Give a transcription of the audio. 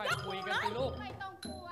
อยๆคุยกันสิลูกไม่ต้องพูด